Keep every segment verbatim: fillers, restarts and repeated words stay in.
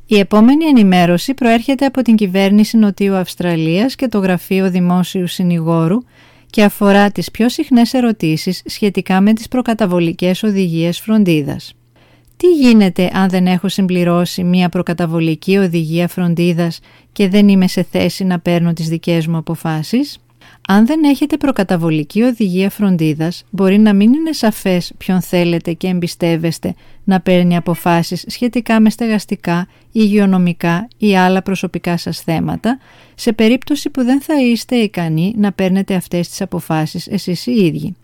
Η επόμενη ενημέρωση προέρχεται από την Κυβέρνηση Νοτιού Αυστραλίας και το Γραφείο Δημόσιου Συνηγόρου και αφορά τις πιο συχνές ερωτήσεις σχετικά με τις προκαταβολικές οδηγίες φροντίδας. Τι γίνεται αν δεν έχω συμπληρώσει μία προκαταβολική οδηγία φροντίδας και δεν είμαι σε θέση να παίρνω τις δικές μου αποφάσεις? Αν δεν έχετε προκαταβολική οδηγία φροντίδας, μπορεί να μην είναι σαφές ποιον θέλετε και εμπιστεύεστε να παίρνει αποφάσεις σχετικά με στεγαστικά, υγειονομικά ή άλλα προσωπικά σας θέματα, σε περίπτωση που δεν θα είστε ικανοί να παίρνετε αυτές τις αποφάσεις εσείς οι ίδιοι.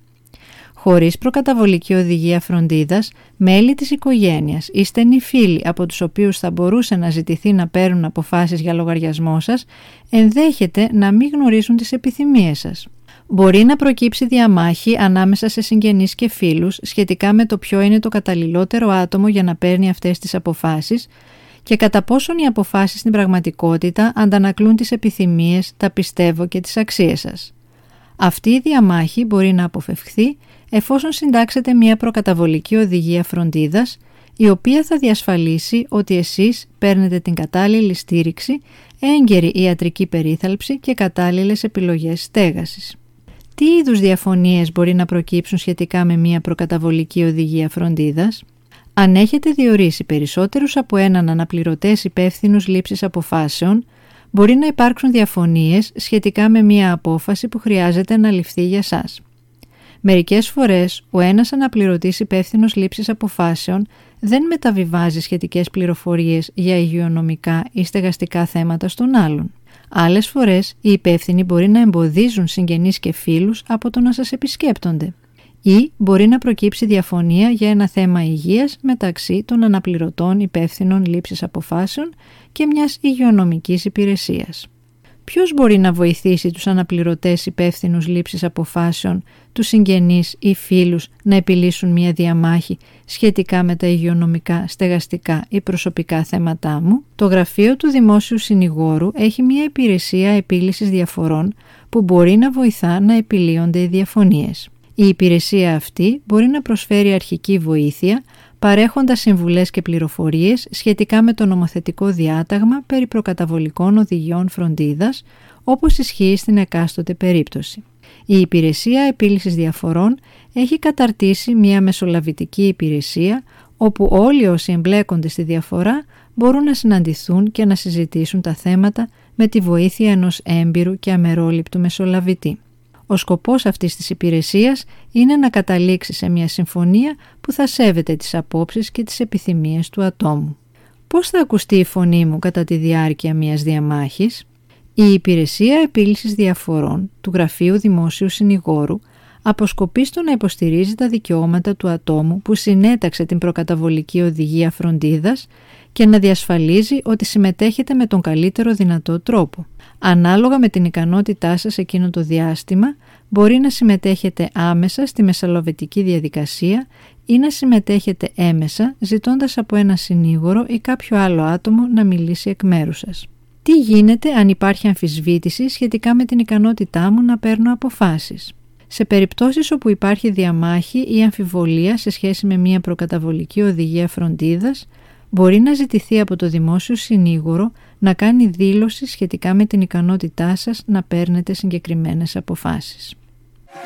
Χωρίς προκαταβολική οδηγία φροντίδας, μέλη της οικογένειας ή στενοί φίλοι από τους οποίους θα μπορούσε να ζητηθεί να παίρνουν αποφάσεις για λογαριασμό σας, ενδέχεται να μην γνωρίζουν τις επιθυμίες σας. Μπορεί να προκύψει διαμάχη ανάμεσα σε συγγενείς και φίλους σχετικά με το ποιο είναι το καταλληλότερο άτομο για να παίρνει αυτές τις αποφάσεις και κατά πόσον οι αποφάσεις στην πραγματικότητα αντανακλούν τις επιθυμίες, τα πιστεύω και τις αξίες σας. Αυτή η διαμάχη μπορεί να αποφευχθεί εφόσον συντάξετε μια προκαταβολική οδηγία φροντίδας, η οποία θα διασφαλίσει ότι εσείς παίρνετε την κατάλληλη στήριξη, έγκαιρη ιατρική περίθαλψη και κατάλληλες επιλογές στέγασης. Τι είδους διαφωνίες μπορεί να προκύψουν σχετικά με μια προκαταβολική οδηγία φροντίδας? Αν έχετε διορίσει περισσότερους από έναν αναπληρωτές υπεύθυνους λήψης αποφάσεων, μπορεί να υπάρξουν διαφωνίες σχετικά με μια απόφαση που χρειάζεται να ληφθεί για σας. Μερικές φορές, ο ένας αναπληρωτής υπεύθυνος λήψης αποφάσεων δεν μεταβιβάζει σχετικές πληροφορίες για υγειονομικά ή στεγαστικά θέματα στον άλλον. Άλλες φορές, οι υπεύθυνοι μπορεί να εμποδίζουν συγγενείς και φίλους από το να σας επισκέπτονται. Ή μπορεί να προκύψει διαφωνία για ένα θέμα υγείας μεταξύ των αναπληρωτών υπεύθυνων λήψης αποφάσεων και μιας υγειονομικής υπηρεσίας. Ποιος μπορεί να βοηθήσει τους αναπληρωτές υπεύθυνους λήψης αποφάσεων, τους συγγενείς ή φίλους να επιλύσουν μια διαμάχη σχετικά με τα υγειονομικά, στεγαστικά ή προσωπικά θέματά μου? Το Γραφείο του Δημόσιου Συνηγόρου έχει μια υπηρεσία επίλυσης διαφορών που μπορεί να βοηθά να επιλύονται οι διαφωνίες. Η υπηρεσία αυτή μπορεί να προσφέρει αρχική βοήθεια, παρέχοντας συμβουλές και πληροφορίες σχετικά με το νομοθετικό διάταγμα περί προκαταβολικών οδηγιών φροντίδας, όπως ισχύει στην εκάστοτε περίπτωση. Η Υπηρεσία Επίλυσης Διαφορών έχει καταρτήσει μια μεσολαβητική υπηρεσία, όπου όλοι όσοι εμπλέκονται στη διαφορά μπορούν να συναντηθούν και να συζητήσουν τα θέματα με τη βοήθεια ενός έμπειρου και αμερόληπτου μεσολαβητή. Ο σκοπός αυτής της υπηρεσίας είναι να καταλήξει σε μια συμφωνία που θα σέβεται τις απόψεις και τις επιθυμίες του ατόμου. Πώς θα ακουστεί η φωνή μου κατά τη διάρκεια μιας διαμάχης? Η Υπηρεσία Επίλυσης Διαφορών του Γραφείου Δημόσιου Συνηγόρου αποσκοπεί στο να υποστηρίζει τα δικαιώματα του ατόμου που συνέταξε την προκαταβολική οδηγία φροντίδας και να διασφαλίζει ότι συμμετέχετε με τον καλύτερο δυνατό τρόπο. Ανάλογα με την ικανότητά σας εκείνο το διάστημα, μπορεί να συμμετέχετε άμεσα στη μεσολαβητική διαδικασία ή να συμμετέχετε έμεσα ζητώντας από ένα συνήγορο ή κάποιο άλλο άτομο να μιλήσει εκ μέρους σας. Τι γίνεται αν υπάρχει αμφισβήτηση σχετικά με την ικανότητά μου να παίρνω αποφάσεις? Σε περιπτώσεις όπου υπάρχει διαμάχη ή αμφιβολία σε σχέση με μια προκαταβολική οδηγία φροντίδας, μπορεί να ζητηθεί από το δημόσιο συνήγορο να κάνει δήλωση σχετικά με την ικανότητά σας να παίρνετε συγκεκριμένες αποφάσεις.